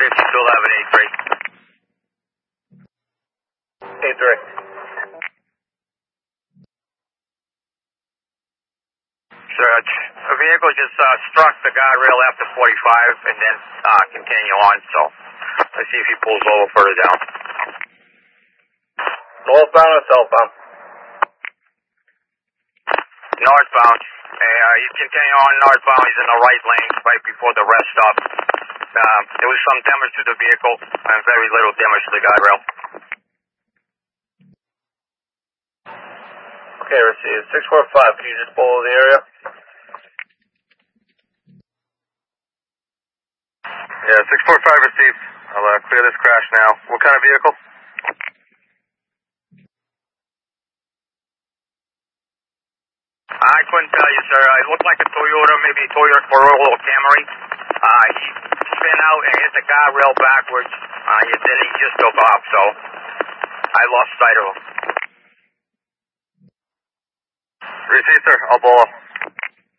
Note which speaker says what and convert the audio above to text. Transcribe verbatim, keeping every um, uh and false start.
Speaker 1: fifty-two eleven, eight three.
Speaker 2: eight three.
Speaker 1: Search. A vehicle just uh, struck the guardrail after forty-five and then uh, continue on, so let's see if he pulls over further down.
Speaker 2: Northbound or southbound?
Speaker 1: Northbound. Uh, you continue on northbound, he's in the right lane right before the rest stop. Uh, there was some damage to the vehicle and very little damage to the guardrail.
Speaker 2: Okay, received. six four five, can you just pull over the area?
Speaker 3: Yeah, six four five received. I'll uh, clear this crash now. What kind of vehicle?
Speaker 1: I couldn't tell you, sir. It looked like a Toyota, maybe a Toyota Corolla or Camry. Uh, he spin out and hit the guardrail backwards. Uh, and then he just took off, so I lost sight of him.
Speaker 3: Received, sir. I'll blow off.